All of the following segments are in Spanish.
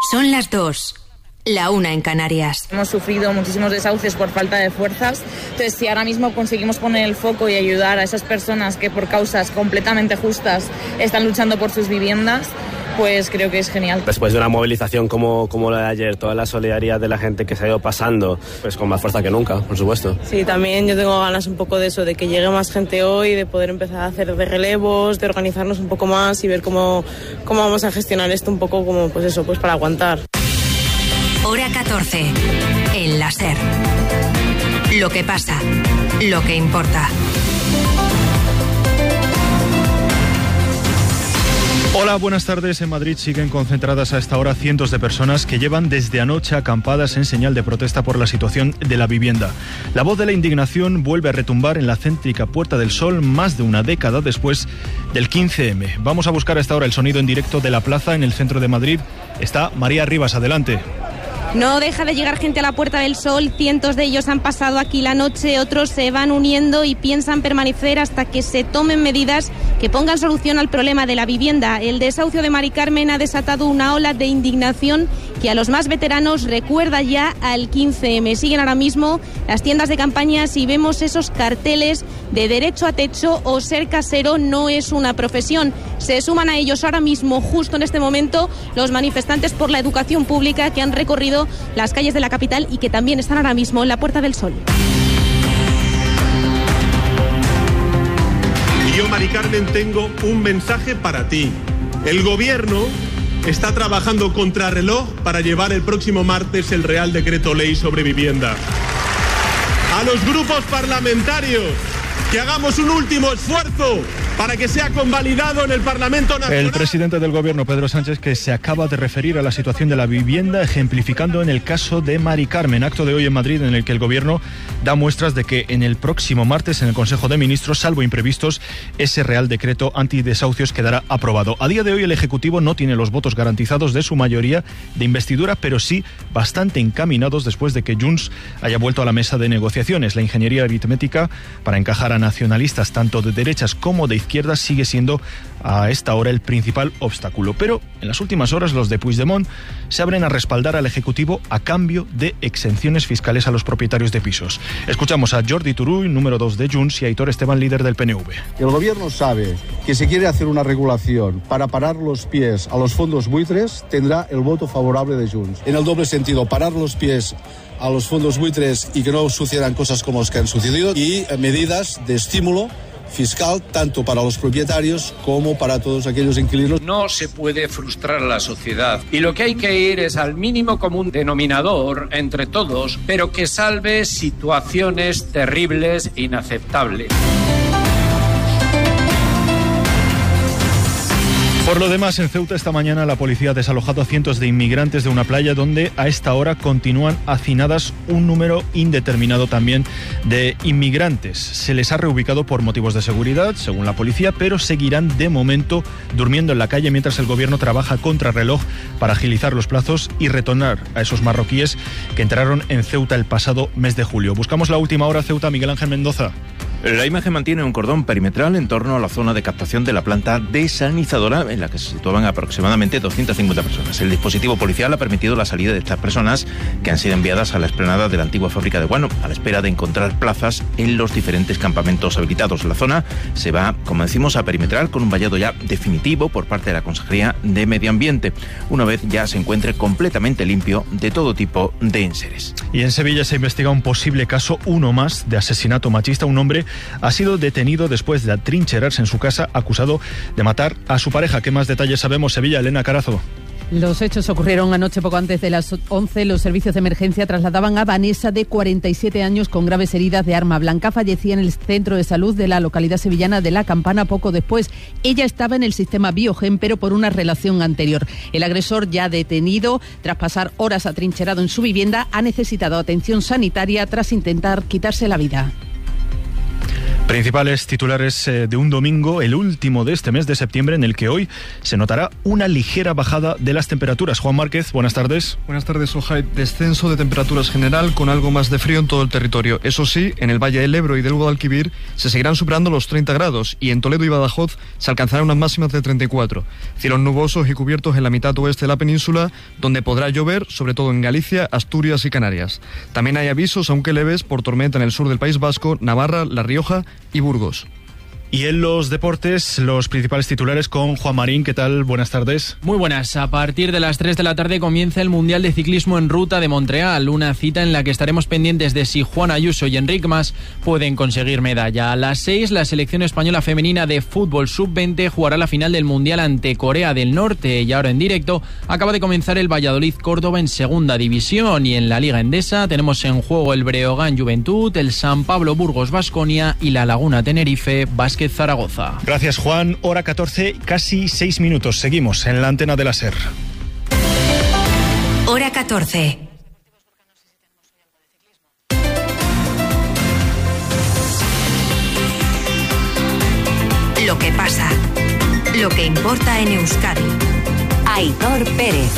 Son las 2, la 1 en Canarias. Hemos sufrido muchísimos desahucios por falta de fuerzas. Entonces, si ahora mismo conseguimos poner el foco y ayudar a esas personas que por causas completamente justas están luchando por sus viviendas, pues creo que es genial. Después de una movilización como la de ayer, toda la solidaridad de la gente que se ha ido pasando, pues con más fuerza que nunca, por supuesto. Sí, también yo tengo ganas un poco de eso, de que llegue más gente hoy, de poder empezar a hacer de relevos, de organizarnos un poco más y ver cómo vamos a gestionar esto un poco como, pues eso, pues para aguantar. Hora 14, en la SER. Lo que pasa, lo que importa. Hola, buenas tardes. En Madrid siguen concentradas a esta hora cientos de personas que llevan desde anoche acampadas en señal de protesta por la situación de la vivienda. La voz de la indignación vuelve a retumbar en la céntrica Puerta del Sol más de una década después del 15M. Vamos a buscar a esta hora el sonido en directo de la plaza en el centro de Madrid. Está María Rivas, adelante. No deja de llegar gente a la Puerta del Sol, cientos de ellos han pasado aquí la noche, otros se van uniendo y piensan permanecer hasta que se tomen medidas que pongan solución al problema de la vivienda. El desahucio de Mari Carmen ha desatado una ola de indignación que a los más veteranos recuerda ya al 15M. Siguen ahora mismo las tiendas de campañas y vemos esos carteles de derecho a techo o ser casero no es una profesión. Se suman a ellos ahora mismo, justo en este momento, los manifestantes por la educación pública que han recorrido las calles de la capital y que también están ahora mismo en la Puerta del Sol. Y yo, Mari Carmen, tengo un mensaje para ti. El gobierno está trabajando contrarreloj para llevar el próximo martes el Real Decreto Ley sobre vivienda. A los grupos parlamentarios, que hagamos un último esfuerzo para que sea convalidado en el Parlamento Nacional. El presidente del Gobierno, Pedro Sánchez, que se acaba de referir a la situación de la vivienda, ejemplificando en el caso de Mari Carmen, acto de hoy en Madrid en el que el Gobierno da muestras de que en el próximo martes en el Consejo de Ministros, salvo imprevistos, ese Real Decreto antidesahucios quedará aprobado. A día de hoy el Ejecutivo no tiene los votos garantizados de su mayoría de investidura, pero sí bastante encaminados después de que Junts haya vuelto a la mesa de negociaciones. La ingeniería aritmética para encajar a nacionalistas tanto de derechas como de izquierda sigue siendo a esta hora el principal obstáculo. Pero en las últimas horas los de Puigdemont se abren a respaldar al Ejecutivo a cambio de exenciones fiscales a los propietarios de pisos. Escuchamos a Jordi Turull, número 2 de Junts, y a Aitor Esteban, líder del PNV. El gobierno sabe que si quiere hacer una regulación para parar los pies a los fondos buitres, tendrá el voto favorable de Junts. En el doble sentido, parar los pies a los fondos buitres y que no sucedan cosas como las que han sucedido, y medidas de estímulo fiscal tanto para los propietarios como para todos aquellos inquilinos. No se puede frustrar a la sociedad y lo que hay que ir es al mínimo común denominador entre todos, pero que salve situaciones terribles e inaceptables. Por lo demás, en Ceuta esta mañana la policía ha desalojado a cientos de inmigrantes de una playa donde a esta hora continúan hacinadas un número indeterminado también de inmigrantes. Se les ha reubicado por motivos de seguridad, según la policía, pero seguirán de momento durmiendo en la calle mientras el gobierno trabaja contrarreloj para agilizar los plazos y retornar a esos marroquíes que entraron en Ceuta el pasado mes de julio. Buscamos la última hora Ceuta, Miguel Ángel Mendoza. La imagen mantiene un cordón perimetral en torno a la zona de captación de la planta desalinizadora en la que se situaban aproximadamente 250 personas. El dispositivo policial ha permitido la salida de estas personas que han sido enviadas a la explanada de la antigua fábrica de guano a la espera de encontrar plazas en los diferentes campamentos habilitados. La zona se va, como decimos, a perimetral con un vallado ya definitivo por parte de la Consejería de Medio Ambiente, una vez ya se encuentre completamente limpio de todo tipo de enseres. Y en Sevilla se investiga un posible caso, uno más, de asesinato machista. Un hombre ha sido detenido después de atrincherarse en su casa acusado de matar a su pareja. ¿Qué más detalles sabemos? Sevilla, Elena Carazo. Los hechos ocurrieron anoche poco antes de las 11. Los servicios de emergencia trasladaban a Vanessa, de 47 años, con graves heridas de arma blanca. Fallecía en el centro de salud de la localidad sevillana de La Campana poco después. Ella estaba en el sistema Biogen, pero por una relación anterior. El agresor, ya detenido, tras pasar horas atrincherado en su vivienda, ha necesitado atención sanitaria tras intentar quitarse la vida. Principales titulares de un domingo, el último de este mes de septiembre, en el que hoy se notará una ligera bajada de las temperaturas. Juan Márquez, buenas tardes. Buenas tardes, Ojai. Descenso de temperaturas general con algo más de frío en todo el territorio. Eso sí, en el Valle del Ebro y del Guadalquivir se seguirán superando los 30 grados y en Toledo y Badajoz se alcanzarán unas máximas de 34. Cielos nubosos y cubiertos en la mitad oeste de la península, donde podrá llover, sobre todo en Galicia, Asturias y Canarias. También hay avisos, aunque leves, por tormenta en el sur del País Vasco, Navarra, La Rioja y Burgos. Y en los deportes, los principales titulares con Juan Marín. ¿Qué tal? Buenas tardes. Muy buenas. A partir de las 3 de la tarde comienza el Mundial de Ciclismo en Ruta de Montreal, una cita en la que estaremos pendientes de si Juan Ayuso y Enric Mas pueden conseguir medalla. A las 6, la selección española femenina de fútbol sub-20 jugará la final del Mundial ante Corea del Norte. Y ahora en directo acaba de comenzar el Valladolid-Córdoba en segunda división. Y en la Liga Endesa tenemos en juego el Breogán Juventud, el San Pablo Burgos Baskonia y la Laguna Tenerife Básquet Zaragoza. Gracias, Juan. Hora 14, casi 6 minutos. Seguimos en la antena de la SER. Hora 14. Lo que pasa. Lo que importa en Euskadi. Aitor Pérez.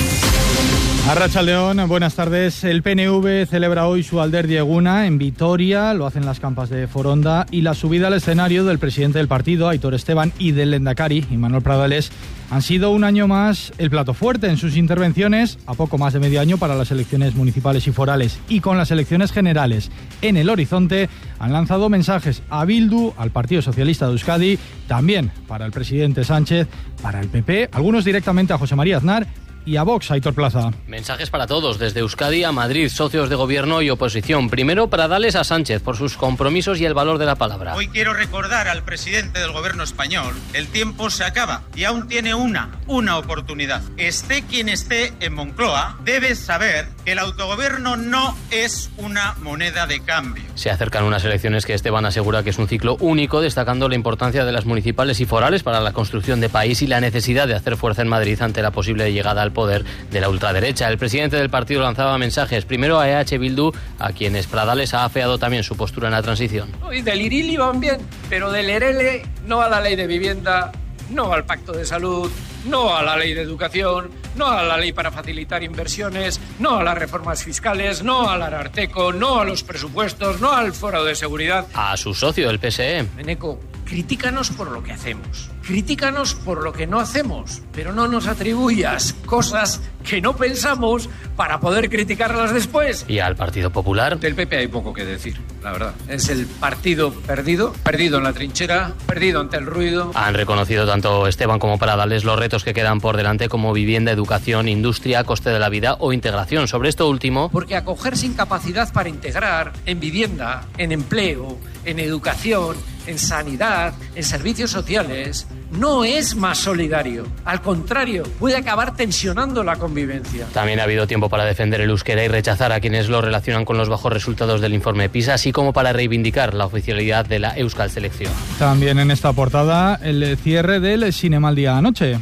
Arratsaldeon, buenas tardes. El PNV celebra hoy su Alderdi Eguna en Vitoria, lo hacen las campas de Foronda, y la subida al escenario del presidente del partido, Aitor Esteban, y del lehendakari, Imanol Pradales, han sido un año más el plato fuerte en sus intervenciones, a poco más de medio año para las elecciones municipales y forales, y con las elecciones generales en el horizonte, han lanzado mensajes a Bildu, al Partido Socialista de Euskadi, también para el presidente Sánchez, para el PP, algunos directamente a José María Aznar, y a Vox, Aitor Plaza. Mensajes para todos, desde Euskadi a Madrid, socios de gobierno y oposición. Primero, para darles a Sánchez por sus compromisos y el valor de la palabra. Hoy quiero recordar al presidente del gobierno español, el tiempo se acaba y aún tiene una oportunidad. Esté quien esté en Moncloa, debes saber que el autogobierno no es una moneda de cambio. Se acercan unas elecciones que Esteban asegura que es un ciclo único, destacando la importancia de las municipales y forales para la construcción de país y la necesidad de hacer fuerza en Madrid ante la posible llegada al poder de la ultraderecha. El presidente del partido lanzaba mensajes, primero a EH Bildu, a quienes Pradales ha afeado también su postura en la transición. Y del IRILI van bien, pero del ERELE no a la ley de vivienda, no al pacto de salud, no a la ley de educación, no a la ley para facilitar inversiones, no a las reformas fiscales, no al Ararteko, no a los presupuestos, no al foro de seguridad. A su socio, el PSE. Eneco, critícanos por lo que hacemos, critícanos por lo que no hacemos, pero no nos atribuyas cosas que no pensamos para poder criticarlas después. ¿Y al Partido Popular? Del PP hay poco que decir, la verdad. Es el partido perdido en la trinchera, perdido ante el ruido. Han reconocido tanto Esteban como Pradales los retos que quedan por delante, como vivienda, educación, industria, coste de la vida o integración. Sobre esto último, porque acoger sin capacidad para integrar en vivienda, en empleo, en educación, en sanidad, en servicios sociales, no es más solidario. Al contrario, puede acabar tensionando la convivencia. También ha habido tiempo para defender el euskera y rechazar a quienes lo relacionan con los bajos resultados del informe PISA, así como para reivindicar la oficialidad de la Euskal Selección. También en esta portada el cierre del Cinemaldia anoche,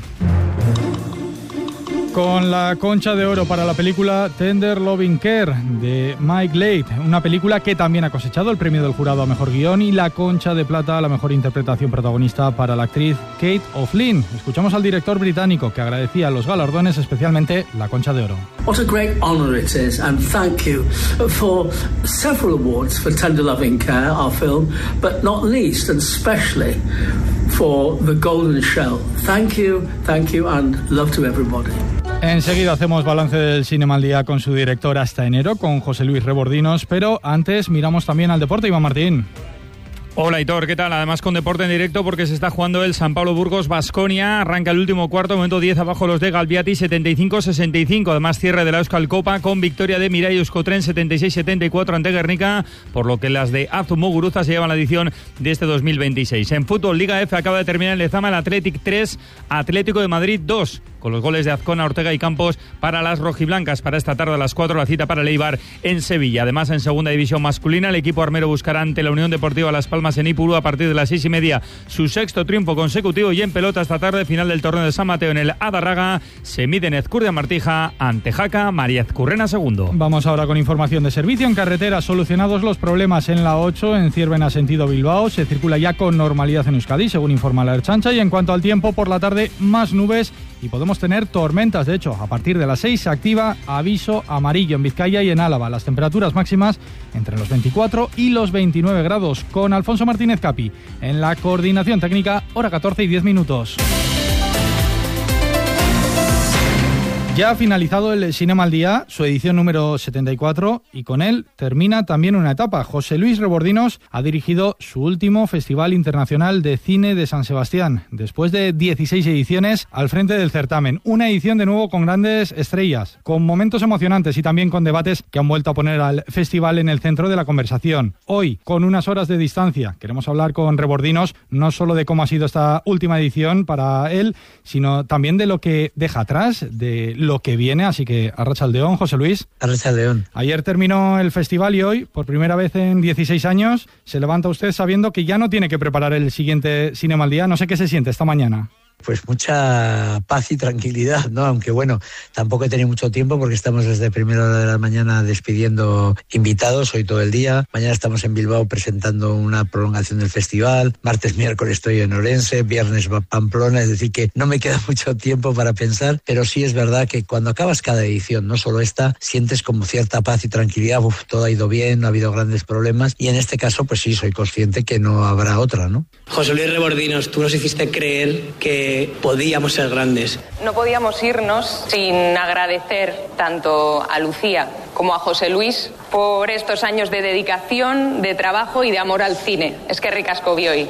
con la Concha de Oro para la película Tender Loving Care de Mike Leigh, una película que también ha cosechado el premio del jurado a Mejor Guión y la Concha de Plata a la Mejor Interpretación Protagonista para la actriz Kate O'Flynn. Escuchamos al director británico, que agradecía los galardones, especialmente la Concha de Oro. What a great honor it is, and thank you for several awards for Tender Loving Care, our film, but not least and especially for the Golden Shell. Thank you, and love to everybody. Enseguida hacemos balance del Cinema al Día con su director hasta enero, con José Luis Rebordinos, pero antes miramos también al deporte. Iván Martín. Hola Aitor, ¿qué tal? Además con deporte en directo, porque se está jugando el San Pablo Burgos Baskonia. Arranca el último cuarto, momento 10 abajo los de Galbiati, 75-65. Además cierre de la Euskal Copa con victoria de Mirai Euskotren 76-74 ante Guernica, por lo que las de Azu Muguruza se llevan la edición de este 2026. En fútbol, Liga F acaba de terminar en Lezama, el Athletic 3, Atlético de Madrid 2. con los goles de Azcona, Ortega y Campos para las rojiblancas. Para esta tarde a las 4 la cita para el Eibar en Sevilla. Además, en segunda división masculina, el equipo armero buscará ante la Unión Deportiva Las Palmas en Ipurú a partir de las 6:30 su sexto triunfo consecutivo. Y en pelota esta tarde, final del torneo de San Mateo en el Adarraga, se mide en Ezcurdia Martija ante Jaca María Ezcurrena segundo. Vamos ahora con información de servicio en carretera. Solucionados los problemas en la 8 en Ciervena sentido Bilbao, se circula ya con normalidad en Euskadi, según informa la Ertzaintza. Y en cuanto al tiempo, por la tarde más nubes y podemos tener tormentas. De hecho, a partir de las 6 se activa aviso amarillo en Vizcaya y en Álava. Las temperaturas máximas entre los 24 y los 29 grados. Con Alfonso Martínez Capi en la coordinación técnica, hora 14 y 10 minutos. Ya ha finalizado el Cinema al Día, su edición número 74, y con él termina también una etapa. José Luis Rebordinos ha dirigido su último Festival Internacional de Cine de San Sebastián, después de 16 ediciones al frente del certamen. Una edición de nuevo con grandes estrellas, con momentos emocionantes y también con debates que han vuelto a poner al festival en el centro de la conversación. Hoy, con unas horas de distancia, queremos hablar con Rebordinos no solo de cómo ha sido esta última edición para él, sino también de lo que deja atrás, de lo que viene, así que arratsaldeón, José Luis. Arratsaldeón. Ayer terminó el festival y hoy, por primera vez en 16 años, se levanta usted sabiendo que ya no tiene que preparar el siguiente Cinema al Día. No sé qué se siente esta mañana. Pues mucha paz y tranquilidad, ¿no? Aunque bueno, tampoco he tenido mucho tiempo porque estamos desde primera hora de la mañana despidiendo invitados, hoy todo el día. Mañana estamos en Bilbao presentando una prolongación del festival. Martes, miércoles estoy en Orense, viernes Pamplona, es decir que no me queda mucho tiempo para pensar, pero sí es verdad que cuando acabas cada edición, no solo esta, sientes como cierta paz y tranquilidad. Todo ha ido bien, no ha habido grandes problemas y en este caso pues sí, soy consciente que no habrá otra, ¿no? José Luis Rebordinos, tú nos hiciste creer que podíamos ser grandes. No podíamos irnos sin agradecer tanto a Lucía como a José Luis por estos años de dedicación, de trabajo y de amor al cine. Eskerrik asko bioi.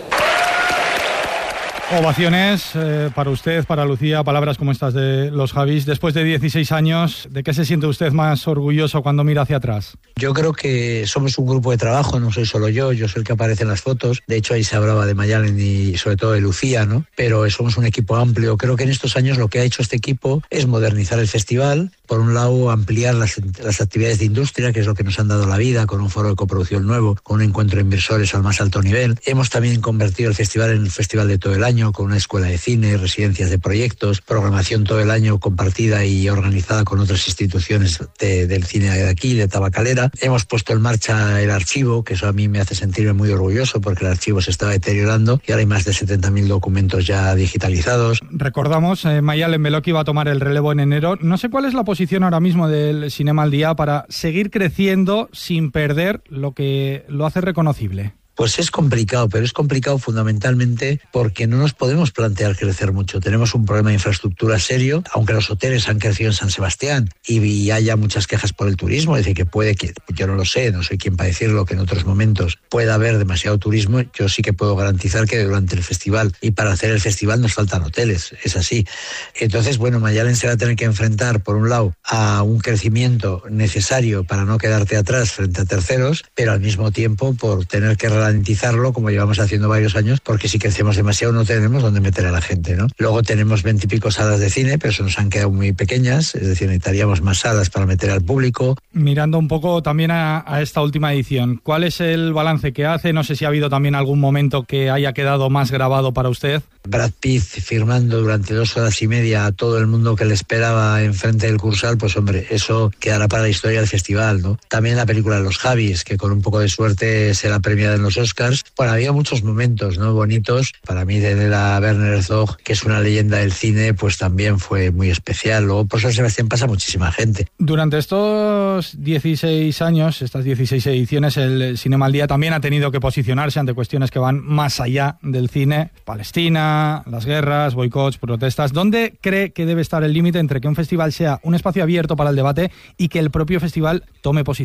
Ovaciones para usted, para Lucía, palabras como estas de los Javis. Después de 16 años, ¿de qué se siente usted más orgulloso cuando mira hacia atrás? Yo creo que somos un grupo de trabajo, no soy solo yo soy el que aparece en las fotos. De hecho, ahí se hablaba de Mayalen y sobre todo de Lucía, ¿no? Pero somos un equipo amplio. Creo que en estos años lo que ha hecho este equipo es modernizar el festival. Por un lado, ampliar las actividades de industria, que es lo que nos han dado la vida, con un foro de coproducción nuevo, con un encuentro de inversores al más alto nivel. Hemos también convertido el festival en el festival de todo el año, con una escuela de cine, residencias de proyectos, programación todo el año compartida y organizada con otras instituciones del cine de aquí, de Tabacalera. Hemos puesto en marcha el archivo, que eso a mí me hace sentirme muy orgulloso porque el archivo se estaba deteriorando y ahora hay más de 70.000 documentos ya digitalizados. Recordamos, Mayalen Beloki va a tomar el relevo en enero. No sé cuál es la posición ahora mismo del Cinema al Día para seguir creciendo sin perder lo que lo hace reconocible. Pues es complicado, pero es complicado fundamentalmente porque no nos podemos plantear crecer mucho. Tenemos un problema de infraestructura serio, aunque los hoteles han crecido en San Sebastián y haya muchas quejas por el turismo, es decir, que puede que, yo no lo sé, no soy quien para decirlo, que en otros momentos pueda haber demasiado turismo. Yo sí que puedo garantizar que durante el festival y para hacer el festival nos faltan hoteles, es así. Entonces, bueno, Mayalen se va a tener que enfrentar, por un lado, a un crecimiento necesario para no quedarte atrás frente a terceros, pero al mismo tiempo por tener que garantizarlo, como llevamos haciendo varios años, porque si crecemos demasiado no tenemos dónde meter a la gente, ¿no? Luego tenemos 20 y pico salas de cine, pero eso nos han quedado muy pequeñas, es decir, necesitaríamos más salas para meter al público. Mirando un poco también a esta última edición, ¿cuál es el balance que hace? No sé si ha habido también algún momento que haya quedado más grabado para usted. Brad Pitt firmando durante 2 horas y media a todo el mundo que le esperaba enfrente del Cursal, pues hombre, eso quedará para la historia del festival, ¿no? También la película Los Javis, que con un poco de suerte será premiada en los Oscars. Bueno, había muchos momentos, ¿no?, bonitos. Para mí, de la Werner Herzog, que es una leyenda del cine, pues también fue muy especial. Luego por San Sebastián pasa muchísima gente. Durante estos 16 años, estas 16 ediciones, el Cinema al Día también ha tenido que posicionarse ante cuestiones que van más allá del cine. Palestina, las guerras, boicots, protestas. ¿Dónde cree que debe estar el límite entre que un festival sea un espacio abierto para el debate y que el propio festival tome posición?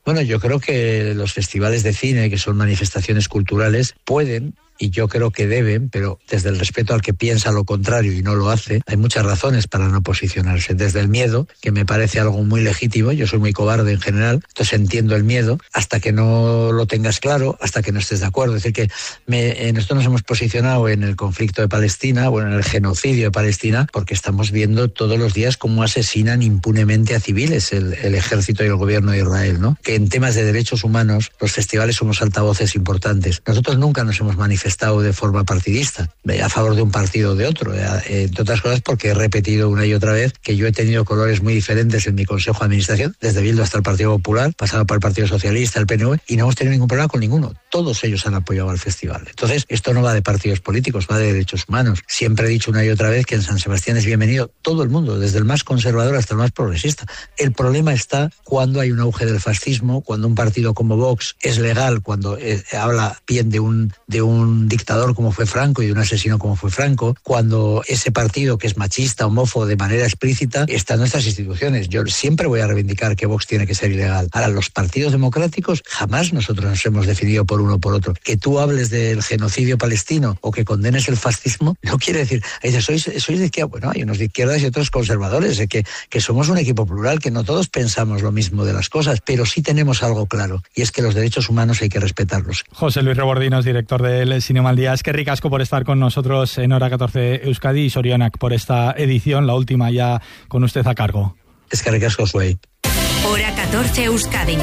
Bueno, yo creo que los festivales de cine, que son manifestaciones culturales, pueden, y yo creo que deben, pero desde el respeto al que piensa lo contrario y no lo hace, hay muchas razones para no posicionarse. Desde el miedo, que me parece algo muy legítimo, yo soy muy cobarde en general, entonces entiendo el miedo, hasta que no lo tengas claro, hasta que no estés de acuerdo. Es decir, que nosotros nos hemos posicionado en el conflicto de Palestina, en el genocidio de Palestina, porque estamos viendo todos los días cómo asesinan impunemente a civiles el ejército y el gobierno de Israel, ¿no? Que en temas de derechos humanos los festivales somos altavoces importantes. Nosotros nunca nos hemos manifestado de forma partidista, a favor de un partido o de otro, entre otras cosas porque he repetido una y otra vez que yo he tenido colores muy diferentes en mi Consejo de Administración, desde Bildu hasta el Partido Popular, pasado por el Partido Socialista, el PNV, y no hemos tenido ningún problema con ninguno. Todos ellos han apoyado al festival. Entonces, esto no va de partidos políticos, va de derechos humanos. Siempre he dicho una y otra vez que en San Sebastián es bienvenido todo el mundo, desde el más conservador hasta el más progresista. El problema está cuando hay un auge del fascismo, cuando un partido como Vox es legal, cuando habla bien de un dictador como fue Franco y de un asesino como fue Franco, cuando ese partido que es machista, homófobo de manera explícita está en nuestras instituciones. Yo siempre voy a reivindicar que Vox tiene que ser ilegal. Ahora, los partidos democráticos jamás nosotros nos hemos definido por uno o por otro. Que tú hables del genocidio palestino o que condenes el fascismo no quiere decir, sois de izquierda. Bueno, hay unos de izquierdas y otros conservadores, que somos un equipo plural, que no todos pensamos lo mismo de las cosas, pero sí tenemos algo claro, y es que los derechos humanos hay que respetarlos. José Luis Rebordinos, director del Cinema al Día. Es que ricasco por estar con nosotros en Hora 14 Euskadi, y Sorionak por esta edición, la última ya con usted a cargo. Es que ricasco soy. Hora 14 Euskadi.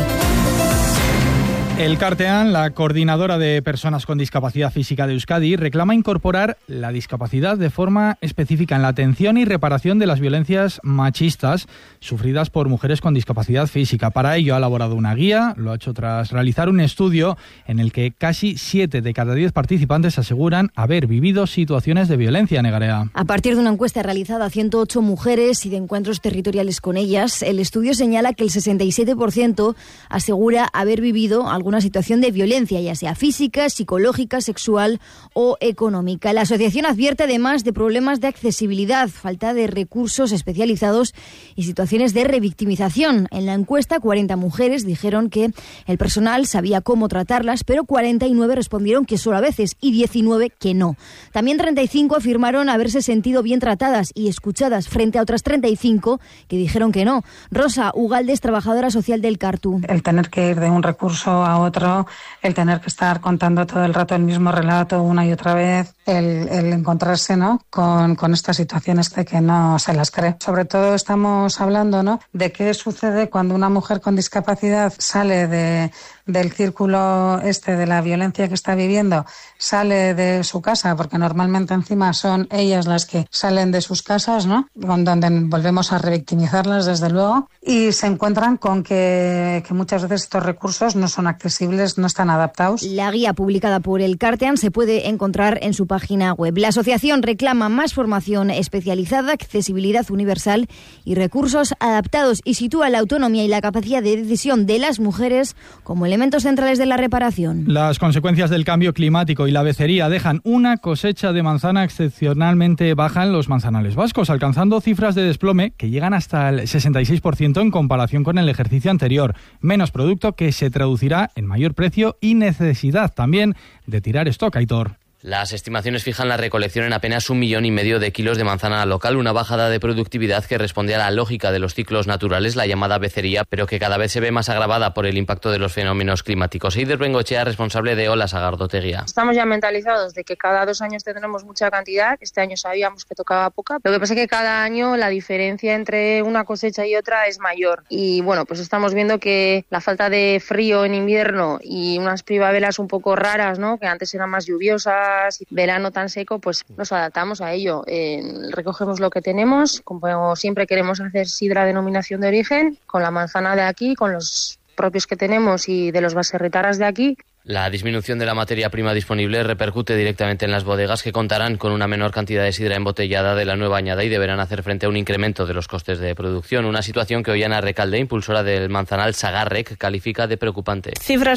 El Cartean, la coordinadora de personas con discapacidad física de Euskadi, reclama incorporar la discapacidad de forma específica en la atención y reparación de las violencias machistas sufridas por mujeres con discapacidad física. Para ello ha elaborado una guía, lo ha hecho tras realizar un estudio en el que casi 7 de cada 10 participantes aseguran haber vivido situaciones de violencia, Negarea. A partir de una encuesta realizada a 108 mujeres y de encuentros territoriales con ellas, el estudio señala que el 67% asegura haber vivido alguna situación de violencia, ya sea física, psicológica, sexual o económica. La asociación advierte además de problemas de accesibilidad, falta de recursos especializados y situaciones de revictimización. En la encuesta, 40 mujeres dijeron que el personal sabía cómo tratarlas, pero 49 respondieron que solo a veces y 19 que no. También 35 afirmaron haberse sentido bien tratadas y escuchadas frente a otras 35 que dijeron que no. Rosa Ugalde es trabajadora social del Cartu. El tener que ir de un recurso a otro, el tener que estar contando todo el rato el mismo relato una y otra vez, el encontrarse, ¿no?, con estas situaciones de que no se las cree. Sobre todo estamos hablando, ¿no?, de qué sucede cuando una mujer con discapacidad sale del círculo de la violencia que está viviendo, sale de su casa, porque normalmente encima son ellas las que salen de sus casas, ¿no?, donde volvemos a revictimizarlas desde luego, y se encuentran con que muchas veces estos recursos no son accesibles, no están adaptados. La guía publicada por el Cartean se puede encontrar en su página web. La asociación reclama más formación especializada, accesibilidad universal y recursos adaptados, y sitúa la autonomía y la capacidad de decisión de las mujeres como elementos centrales de la reparación. Las consecuencias del cambio climático y la becería dejan una cosecha de manzana excepcionalmente baja en los manzanales vascos, alcanzando cifras de desplome que llegan hasta el 66% en comparación con el ejercicio anterior. Menos producto que se traducirá en mayor precio y necesidad también de tirar stock, Aitor. Las estimaciones fijan la recolección en apenas 1,5 millones de kilos de manzana local, una bajada de productividad que responde a la lógica de los ciclos naturales, la llamada becería, pero que cada vez se ve más agravada por el impacto de los fenómenos climáticos. Eider Bengochea, responsable de Ola Sagardotegia. Estamos ya mentalizados de que cada 2 años tendremos mucha cantidad. Este año sabíamos que tocaba poca. Lo que pasa es que cada año la diferencia entre una cosecha y otra es mayor. Y bueno, pues estamos viendo que la falta de frío en invierno y unas primaveras un poco raras, ¿no?, que antes eran más lluviosas, y verano tan seco, pues nos adaptamos a ello. Recogemos lo que tenemos, como siempre queremos hacer sidra denominación de origen, con la manzana de aquí, con los propios que tenemos y de los baserritaras de aquí. La disminución de la materia prima disponible repercute directamente en las bodegas, que contarán con una menor cantidad de sidra embotellada de la nueva añada y deberán hacer frente a un incremento de los costes de producción. Una situación que Ollana Recalde, impulsora del manzanal Sagarrec, califica de preocupante. Cifras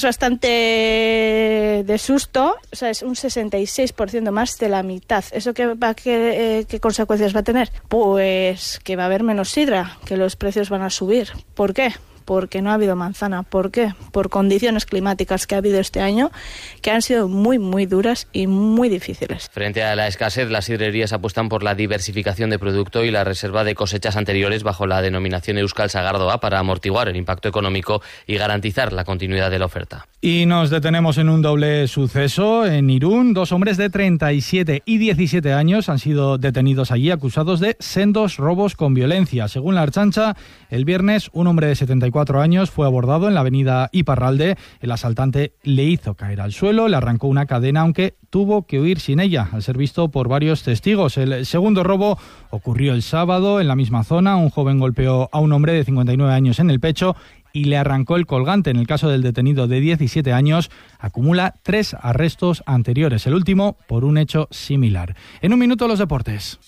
bastante de susto, o sea, es un 66% más de la mitad. ¿Eso qué consecuencias va a tener? Pues que va a haber menos sidra, que los precios van a subir. ¿Por qué? porque no ha habido manzana. ¿Por qué? Por condiciones climáticas que ha habido este año, que han sido muy, muy duras y muy difíciles. Frente a la escasez, las sidrerías apuestan por la diversificación de producto y la reserva de cosechas anteriores bajo la denominación Euskal Sagardoa para amortiguar el impacto económico y garantizar la continuidad de la oferta. Y nos detenemos en un doble suceso en Irún. 2 hombres de 37 y 17 años han sido detenidos allí acusados de sendos robos con violencia. Según la Ertzaintza, el viernes un hombre de 74 años fue abordado en la avenida Iparralde. El asaltante le hizo caer al suelo, le arrancó una cadena, aunque tuvo que huir sin ella, al ser visto por varios testigos. El segundo robo ocurrió el sábado en la misma zona. Un joven golpeó a un hombre de 59 años en el pecho y le arrancó el colgante. En el caso del detenido de 17 años, acumula 3 arrestos anteriores, el último por un hecho similar. En un minuto, los deportes.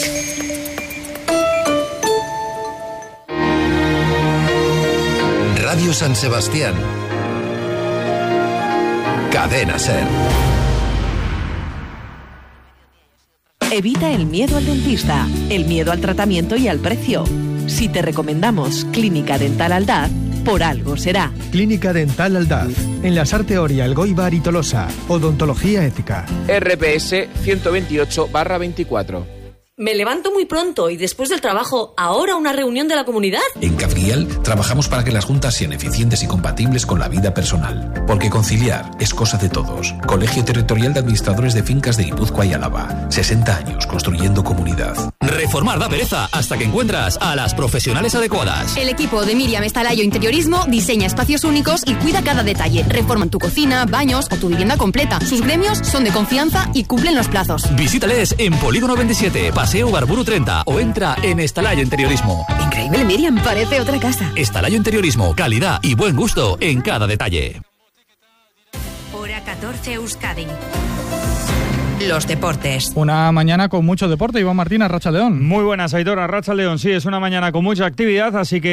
Radio San Sebastián. Cadena SER. Evita el miedo al dentista, el miedo al tratamiento y al precio. Si te recomendamos Clínica Dental Aldaz, por algo será. Clínica Dental Aldaz, en la Sarteoria, Elgoibar y Tolosa. Odontología ética. RPS 128/24. Me levanto muy pronto y después del trabajo, ¿ahora una reunión de la comunidad? En Cabriel trabajamos para que las juntas sean eficientes y compatibles con la vida personal. Porque conciliar es cosa de todos. Colegio Territorial de Administradores de Fincas de Guipúzcoa y Álava. 60 años construyendo comunidad. Reformar da pereza hasta que encuentras a las profesionales adecuadas. El equipo de Miriam Estalayo Interiorismo diseña espacios únicos y cuida cada detalle. Reforman tu cocina, baños o tu vivienda completa. Sus gremios son de confianza y cumplen los plazos. Visítales en Polígono 27, Paseo Barburu 30 o entra en Estalayo Interiorismo. Increíble, Miriam, parece otra casa. Estalayo Interiorismo, calidad y buen gusto en cada detalle. Hora 14 Euskadi. Los deportes. Una mañana con mucho deporte. Iván Martín, Arratsaldeón. Muy buenas, Aitor, Arratsaldeón. Sí, es una mañana con mucha actividad, así que